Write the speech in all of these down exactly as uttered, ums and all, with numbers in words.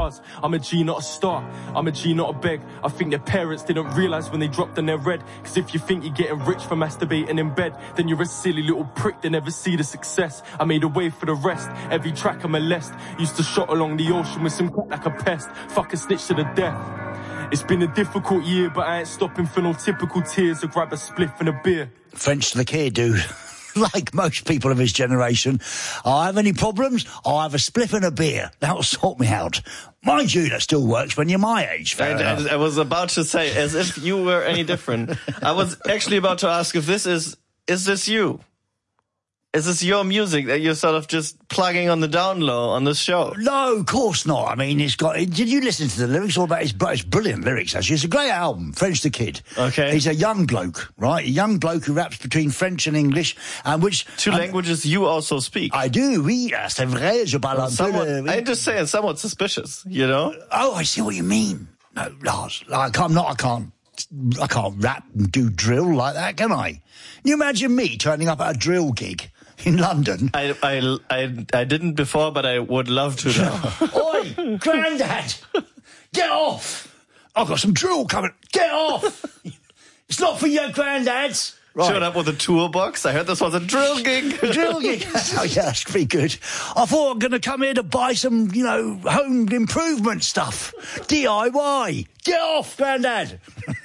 stars. I'm a G, not a star. I'm a G, not a beg. I think their parents didn't realise when they dropped on their red. Cause if you think you're getting rich for masturbating in bed, then you're a silly little prick that never see the success. I made a way for the rest. Every track I molest. Used to shot along the ocean with some crap like a pest. Fuck a snitch to the death. It's been a difficult year, but I ain't stopping for no typical tears or grab a spliff and a beer. French the Kid, dude. Like most people of his generation, I have any problems, I'll have a spliff and a beer. That'll sort me out. Mind you, that still works when you're my age. I, I, I was about to say, as if you were any different. I was actually about to ask if this is, is this you? Is this your music that you're sort of just plugging on the down low on this show? No, of course not. I mean, it's got... Did you listen to the lyrics? All about his, it's brilliant lyrics, actually. It's a great album, French the Kid. Okay. He's a young bloke, right? A young bloke who raps between French and English, and which... Two um, languages you also speak. I do, oui. C'est vrai, je parle un somewhat, peu... I'm just saying, somewhat suspicious, you know? Oh, I see what you mean. No, Lars, like, I'm not... I can't... I can't rap and do drill like that, can I? Can you imagine me turning up at a drill gig in London? I, I, I, I didn't before, but I would love to now. Oi, Grandad, get off! I've got some drill coming. Get off! It's not for your granddads. Right. Showed up with a toolbox. I heard this was a drill gig. A drill gig. Oh, yeah, that's pretty good. I thought I'm going to come here to buy some, you know, home improvement stuff. D I Y. Get off, Grandad.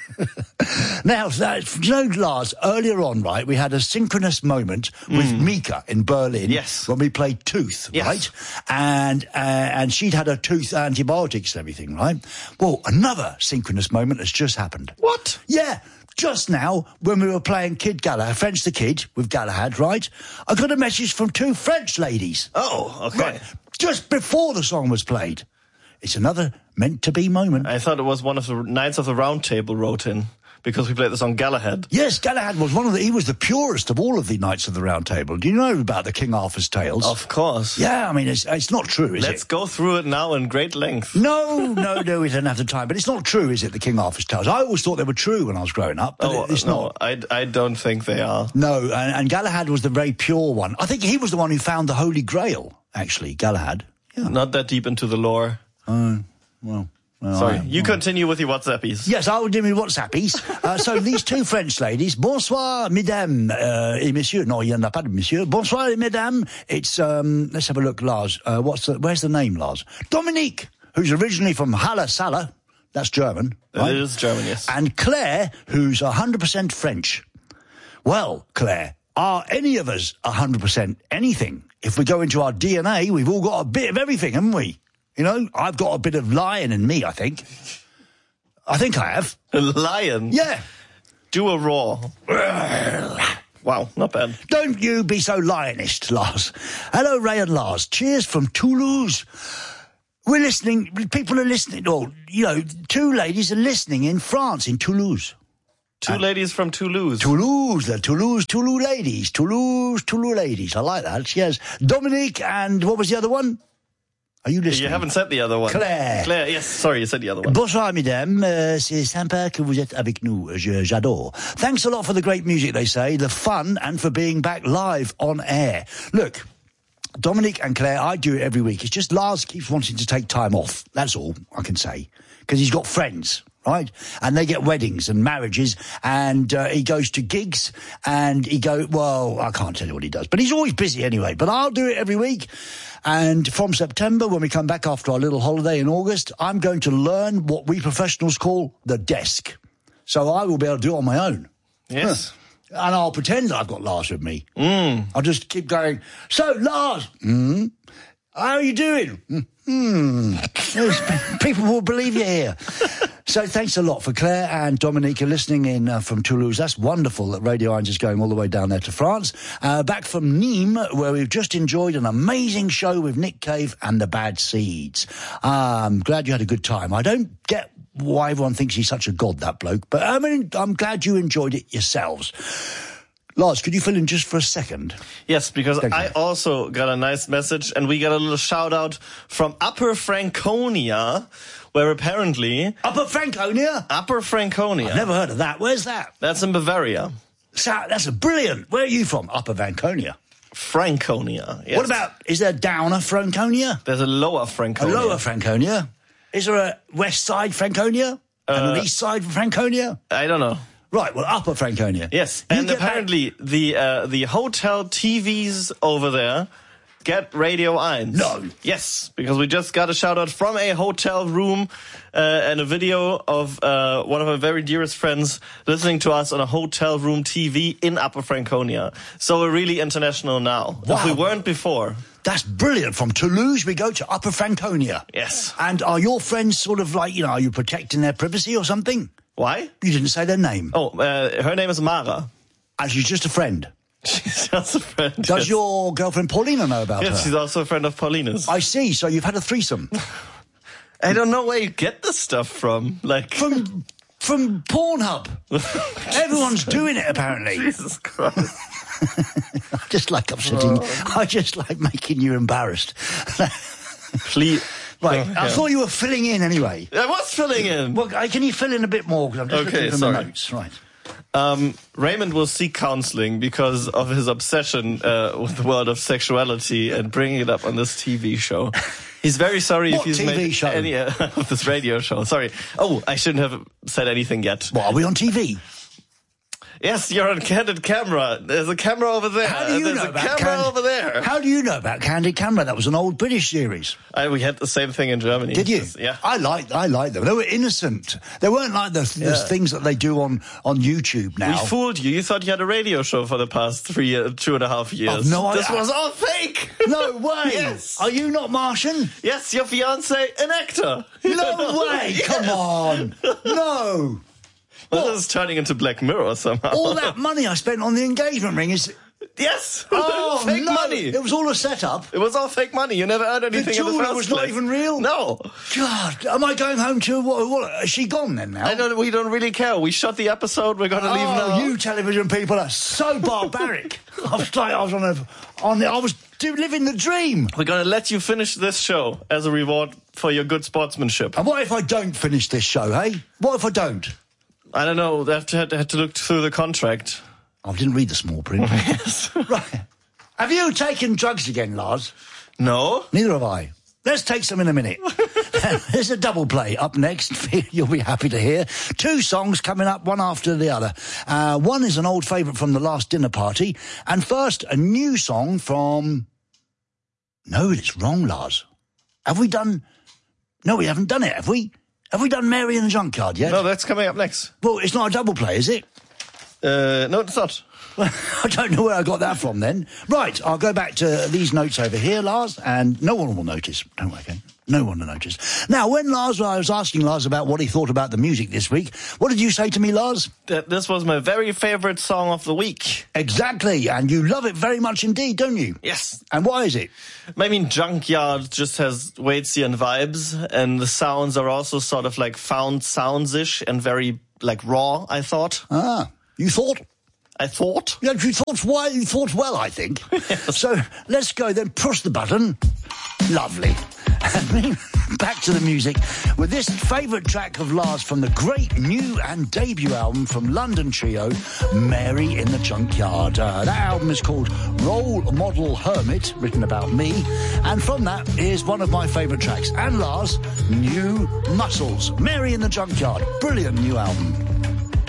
Now, that, you know, Lars, earlier on, right, we had a synchronous moment with mm. Mika in Berlin. Yes. When we played Tooth, yes. right? And uh, and she'd had her tooth antibiotics and everything, right? Well, another synchronous moment has just happened. What? Yeah. Just now, when we were playing Kid Galahad, French the Kid, with Galahad, right? I got a message from two French ladies. Oh, okay. Right, just before the song was played. It's another meant-to-be moment. I thought it was one of the Knights of the Round Table wrote in, because we played the song Galahad. Yes, Galahad was one of the... He was the purest of all of the Knights of the Round Table. Do you know about the King Arthur's Tales? Of course. Yeah, I mean, it's, it's not true, is Let's it? Let's go through it now in great length. No, no, no, we don't have the time. But it's not true, is it, the King Arthur's Tales? I always thought they were true when I was growing up, but oh, it, it's no, not. I, I don't think they are. No, and, and Galahad was the very pure one. I think he was the one who found the Holy Grail, actually, Galahad. Yeah. Not that deep into the lore. Oh, uh, well... Well, Sorry, I, you well. continue with your WhatsAppies. Yes, I will do my WhatsAppies. uh, so these two French ladies, bonsoir, mesdames uh, et messieurs. No, il n'y en a pas de messieurs. Bonsoir, mesdames. It's, um, let's have a look, Lars. Uh, what's the, where's the name, Lars? Dominique, who's originally from Halle Salle. That's German. Right? It is German, yes. And Claire, who's one hundred percent French. Well, Claire, are any of us one hundred percent anything? If we go into our D N A, we've all got a bit of everything, haven't we? You know, I've got a bit of lion in me, I think. I think I have. A lion? Yeah. Do a roar. Wow, not bad. Don't you be so lionist, Lars. Hello, Ray and Lars. Cheers from Toulouse. We're listening, people are listening, or, you know, two ladies are listening in France, in Toulouse. Two and ladies from Toulouse. Toulouse, the Toulouse, Toulouse ladies. Toulouse, Toulouse ladies. I like that. Yes. Dominique and what was the other one? Are you listening? You haven't said the other one. Claire. Claire, yes, sorry, you said the other one. Bonsoir, mesdames. Uh, c'est sympa que vous êtes avec nous. Je, j'adore. Thanks a lot for the great music, they say, the fun, and for being back live on air. Look, Dominique and Claire, I do it every week. It's just Lars keeps wanting to take time off. That's all I can say. Because he's got friends, right? And they get weddings and marriages, and uh, he goes to gigs, and he go, well, I can't tell you what he does, but he's always busy anyway. But I'll do it every week. And from September, when we come back after our little holiday in August, I'm going to learn what we professionals call the desk. So I will be able to do it on my own. Yes. Huh. And I'll pretend that I've got Lars with me. Mm. I'll just keep going, so, Lars, mm, how are you doing? Mm. People will believe you here. So thanks a lot for Claire and Dominique listening in uh, from Toulouse. That's wonderful that Radio Irons is going all the way down there to France. Uh, back from Nîmes, where we've just enjoyed an amazing show with Nick Cave and the Bad Seeds. Uh, I'm glad you had a good time. I don't get why everyone thinks he's such a god, that bloke, but I mean, I'm glad you enjoyed it yourselves. Lars, could you fill in just for a second? Yes, because Thank I you. also got a nice message, and we got a little shout-out from Upper Franconia, where apparently... Upper Franconia? Upper Franconia. I've never heard of that. Where's that? That's in Bavaria. So, that's a brilliant. Where are you from? Upper Franconia. Franconia, yes. What about, is there Downer Franconia? There's a Lower Franconia. A Lower Franconia? Is there a west side Franconia and Uh, an east side Franconia? I don't know. Right, well, upper Franconia. Yes, You and get that- apparently the uh, the hotel T Vs over there get Radio one. No. Yes, because we just got a shout out from a hotel room uh, and a video of uh, one of our very dearest friends listening to us on a hotel room T V in Upper Franconia. So we're really international now. Wow. If we weren't before. That's brilliant. From Toulouse, we go to Upper Franconia. Yes. And are your friends sort of like, you know, are you protecting their privacy or something? Why? You didn't say their name. Oh, uh, her name is Mara. And she's just a friend. She's just a friend. Does yes. your girlfriend Paulina know about Yes, her? she's also a friend of Paulina's. I see. So you've had a threesome. I don't know where you get this stuff from. Like From from Pornhub. Everyone's doing it, apparently. Jesus Christ. I just like upsetting. I just like making you embarrassed. Please. Right. Oh, I yeah. thought you were filling in anyway. I was filling in. Well, uh, can you fill in a bit more? Because I'm just Okay, looking for sorry. my notes. Right. Um, Raymond will seek counseling because of his obsession uh, with the world of sexuality and bringing it up on this T V show. He's very sorry What if he's T V made show? any uh, of this radio show. Sorry. Oh, I shouldn't have said anything yet. What, are we on T V? Yes, you're on Candid Camera. There's a camera over there. How do you There's know a about camera Cand- over there. How do you know about Candid Camera? That was an old British series. I, we had the same thing in Germany. Did you? Yeah. I like I like them. They were innocent. They weren't like the, the Yeah. things that they do on, on YouTube now. We fooled you. You thought you had a radio show for the past three, uh, two and a half years. Oh, no, I- this was all fake. No way! Yes. Are you not Martian? Yes, your fiance, an actor. No way! Yes. Come on! No! Well, this is turning into Black Mirror somehow. All that money I spent on the engagement ring is... Yes. Oh, fake no. money. It was all a setup. It was all fake money. You never earned anything in the jeweler first was not place. even real? No. God, am I going home to... What, what, is she gone then now? I don't. We don't really care. We shot the episode. We're going to leave Oh, now. you television people are so barbaric. I was like, I was on a... On the, I was do, living the dream. We're going to let you finish this show as a reward for your good sportsmanship. And what if I don't finish this show, hey? What if I don't? I don't know. They have to, have to look through the contract. I didn't read the small print. Yes. Right. Have you taken drugs again, Lars? No. Neither have I. Let's take some in a minute. There's a double play up next. You'll be happy to hear. Two songs coming up, one after the other. Uh, one is an old favourite from the last dinner party. And first, a new song from... No, it's wrong, Lars. Have we done... No, we haven't done it, have we? Have we done Mary in the Junkyard yet? No, that's coming up next. Well, it's not a double play, is it? Uh, no, it's not. I don't know where I got that from then. Right, I'll go back to these notes over here, Lars, and no one will notice. Don't worry, okay? No one will notice. Now, when Lars, I was asking Lars about what he thought about the music this week, what did you say to me, Lars? That this was my very favorite song of the week. Exactly, and you love it very much indeed, don't you? Yes. And why is it? I mean, Junkyard just has Waitesian vibes, and the sounds are also sort of like found sounds-ish and very, like, raw, I thought. Ah, you thought? I thought. Yeah, you thought well, you thought well, I think. Yes. So let's go then. Push the button. Lovely. And back to the music with this favourite track of Lars from the great new and debut album from London trio Mary in the Junkyard. Uh, that album is called Role Model Hermit, written about me, and from that is one of my favourite tracks. And Lars, New Muscles, Mary in the Junkyard, brilliant new album.